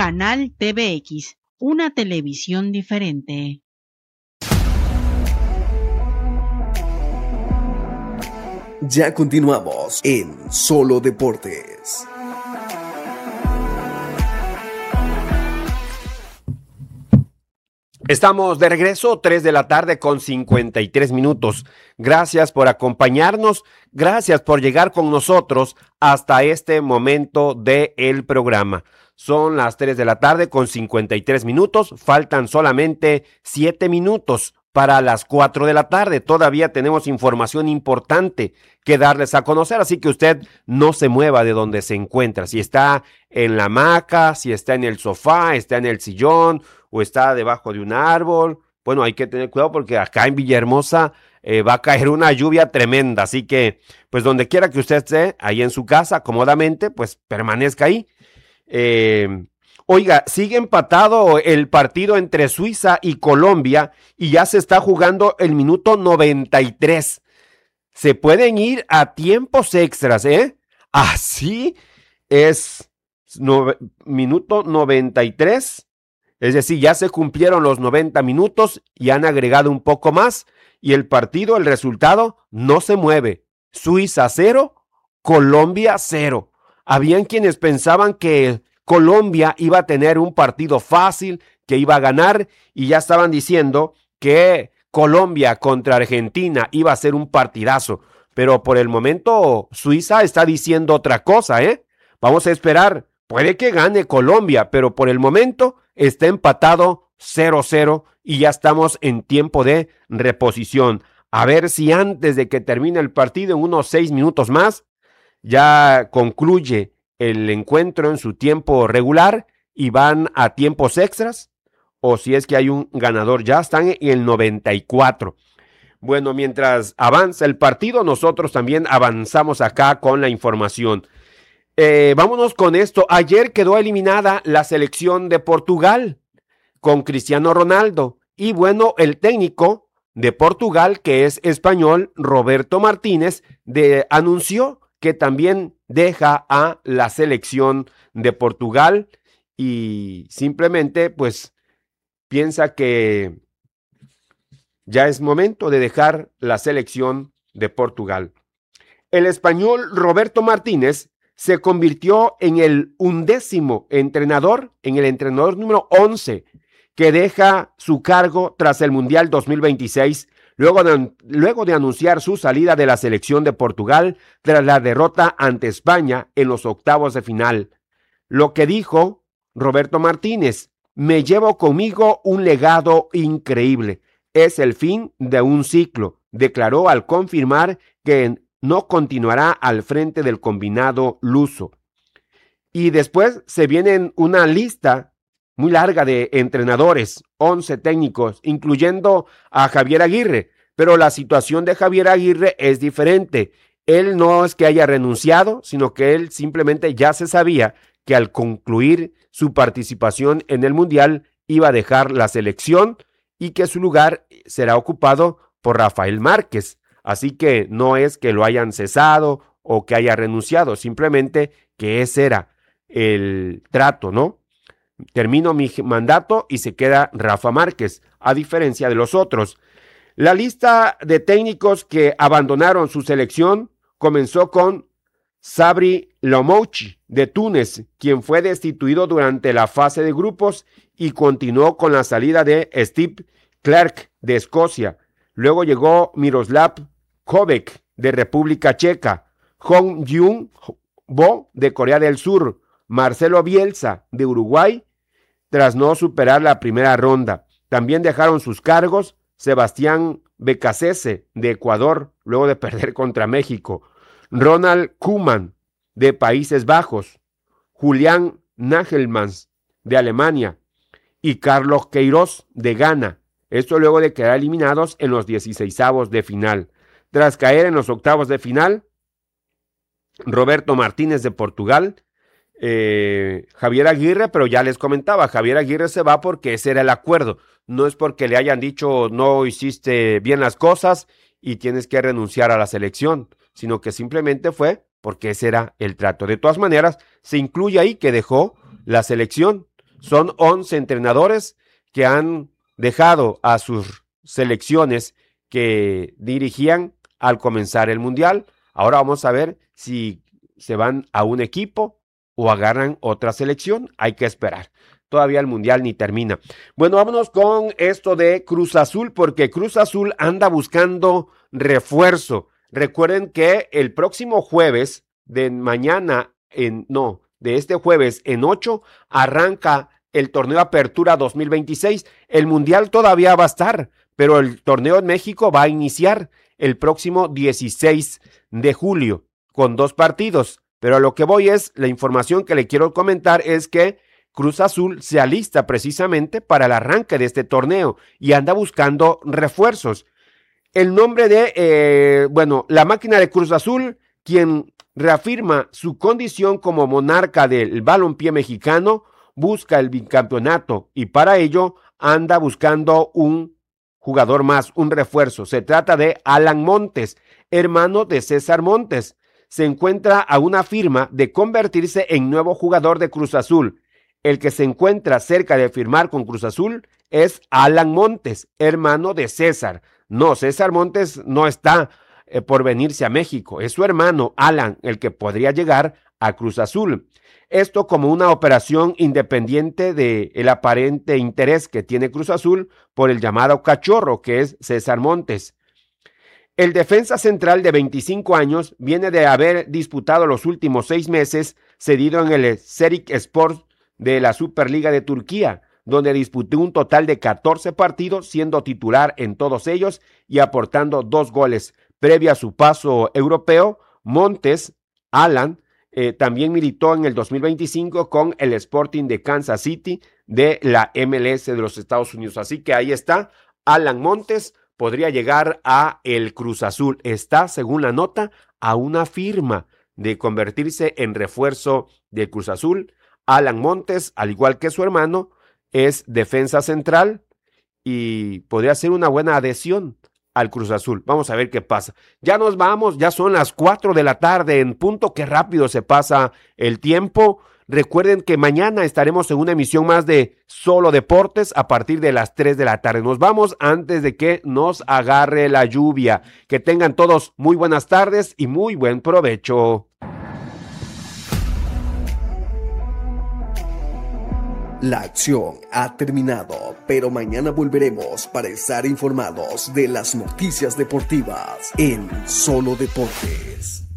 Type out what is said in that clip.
Canal TVX, una televisión diferente. Ya continuamos en Solo Deportes. Estamos de regreso, 3 de la tarde con 53 minutos. Gracias por acompañarnos, gracias por llegar con nosotros hasta este momento del programa. Son las 3 de la tarde con 53 minutos, faltan solamente 7 minutos para las 4 de la tarde. Todavía tenemos información importante que darles a conocer, así que usted no se mueva de donde se encuentra. Si está en la hamaca, si está en el sofá, está en el sillón o está debajo de un árbol, bueno, hay que tener cuidado porque acá en Villahermosa va a caer una lluvia tremenda, así que pues donde quiera que usted esté, ahí en su casa, cómodamente, pues permanezca ahí. Oiga, sigue empatado el partido entre Suiza y Colombia y ya se está jugando el minuto 93. Se pueden ir a tiempos extras, ¿eh? Así es, minuto 93. Es decir, ya se cumplieron los 90 minutos y han agregado un poco más y el partido, el resultado, no se mueve. Suiza 0, Colombia 0. Habían quienes pensaban que Colombia iba a tener un partido fácil, que iba a ganar y ya estaban diciendo que Colombia contra Argentina iba a ser un partidazo. Pero por el momento Suiza está diciendo otra cosa, ¿eh? Vamos a esperar. Puede que gane Colombia, pero por el momento está empatado 0-0 y ya estamos en tiempo de reposición. A ver si antes de que termine el partido, en unos 6 minutos más, ya concluye el encuentro en su tiempo regular y van a tiempos extras, o si es que hay un ganador, ya están en el 94. Bueno, mientras avanza el partido, nosotros también avanzamos acá con la información. Vámonos con esto. Ayer quedó eliminada la selección de Portugal con Cristiano Ronaldo. Y bueno, el técnico de Portugal, que es español, Roberto Martínez, anunció que también deja a la selección de Portugal y simplemente pues piensa que ya es momento de dejar la selección de Portugal. El español Roberto Martínez se convirtió en el 11º entrenador, en el entrenador número 11, que deja su cargo tras el Mundial 2026, luego de anunciar su salida de la selección de Portugal tras la derrota ante España en los octavos de final. Lo que dijo Roberto Martínez: me llevo conmigo un legado increíble. Es el fin de un ciclo, declaró al confirmar que no continuará al frente del combinado luso. Y después se viene una lista muy larga de entrenadores, 11 técnicos, incluyendo a Javier Aguirre. Pero la situación de Javier Aguirre es diferente. Él no es que haya renunciado, sino que él simplemente ya se sabía que al concluir su participación en el Mundial iba a dejar la selección y que su lugar será ocupado por Rafael Márquez. Así que no es que lo hayan cesado o que haya renunciado, simplemente que ese era el trato, ¿no? Termino mi mandato y se queda Rafa Márquez, a diferencia de los otros. La lista de técnicos que abandonaron su selección comenzó con Sabri Lomouchi de Túnez, quien fue destituido durante la fase de grupos, y continuó con la salida de Steve Clark de Escocia. Luego llegó Miroslav Kovac de República Checa, Hong Jung-bo de Corea del Sur, Marcelo Bielsa de Uruguay, tras no superar la primera ronda. También dejaron sus cargos Sebastián Becasese de Ecuador, luego de perder contra México, Ronald Koeman de Países Bajos, Julián Nagelsmann de Alemania y Carlos Queiroz de Ghana. Esto luego de quedar eliminados en los 16avos de final. Tras caer en los octavos de final, Roberto Martínez de Portugal, Javier Aguirre, pero ya les comentaba, Javier Aguirre se va porque ese era el acuerdo. No es porque le hayan dicho no hiciste bien las cosas y tienes que renunciar a la selección, sino que simplemente fue porque ese era el trato. De todas maneras, se incluye ahí que dejó la selección. Son 11 entrenadores que han dejado a sus selecciones que dirigían al comenzar el Mundial. Ahora vamos a ver si se van a un equipo o agarran otra selección. Hay que esperar. Todavía el Mundial ni termina. Bueno, vámonos con esto de Cruz Azul, porque Cruz Azul anda buscando refuerzo. Recuerden que el próximo jueves de este jueves en 8 arranca el torneo Apertura 2026. El Mundial todavía va a estar, pero el torneo en México va a iniciar el próximo 16 de julio con 2 partidos. Pero a lo que voy es, la información que le quiero comentar es que Cruz Azul se alista precisamente para el arranque de este torneo y anda buscando refuerzos. El nombre de, la máquina de Cruz Azul, quien reafirma su condición como monarca del balompié mexicano, busca el bicampeonato y para ello anda buscando un jugador más, un refuerzo. Se trata de Alan Montes, hermano de César Montes. Se encuentra a una firma de convertirse en nuevo jugador de Cruz Azul. El que se encuentra cerca de firmar con Cruz Azul es Alan Montes, hermano de César. No, César Montes no está por venirse a México. Es su hermano Alan el que podría llegar a Cruz Azul. Esto como una operación independiente del aparente interés que tiene Cruz Azul por el llamado cachorro que es César Montes. El defensa central de 25 años viene de haber disputado los últimos 6 meses cedido en el Serik-Spor de la Superliga de Turquía, donde disputó un total de 14 partidos, siendo titular en todos ellos y aportando 2 goles. Previo a su paso europeo, Montes, Alan, también militó en el 2025 con el Sporting de Kansas City de la MLS de los Estados Unidos. Así que ahí está, Alan Montes podría llegar a el Cruz Azul. Está, según la nota, a una firma de convertirse en refuerzo de Cruz Azul. Alan Montes, al igual que su hermano, es defensa central y podría ser una buena adhesión al Cruz Azul. Vamos a ver qué pasa. Ya nos vamos, ya son las 4 de la tarde en punto. Qué rápido se pasa el tiempo. Recuerden que mañana estaremos en una emisión más de Solo Deportes a partir de las 3 de la tarde. Nos vamos antes de que nos agarre la lluvia. Que tengan todos muy buenas tardes y muy buen provecho. La acción ha terminado, pero mañana volveremos para estar informados de las noticias deportivas en Solo Deportes.